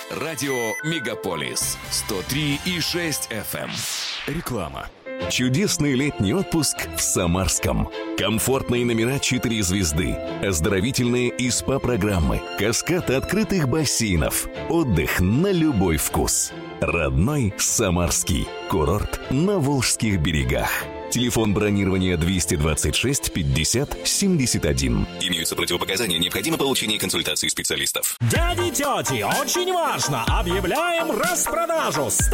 Радио «Мегаполис» 103,6 FM. Реклама. Чудесный летний отпуск в Самарском. Комфортные номера 4 звезды, оздоровительные и СПА-программы, каскад открытых бассейнов, отдых на любой вкус. Родной Самарский. Курорт на Волжских берегах. Телефон бронирования 226 50 71. Имеются противопоказания, необходимо получение консультации специалистов. Дяди, тети, очень важно! Объявляем распродажу!